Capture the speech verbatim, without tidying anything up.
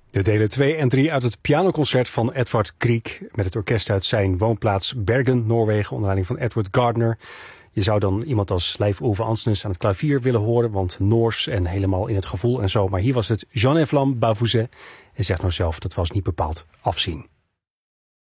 De delen twee en drie uit het pianoconcert van Edvard Grieg met het orkest uit zijn woonplaats Bergen, Noorwegen, onder leiding van Edward Gardner. Je zou dan iemand als Leif Ove Andsnes aan het klavier willen horen, want Noors en helemaal in het gevoel en zo. Maar hier was het Jean-Evlam Bavouzet en zegt nou zelf, dat was niet bepaald afzien.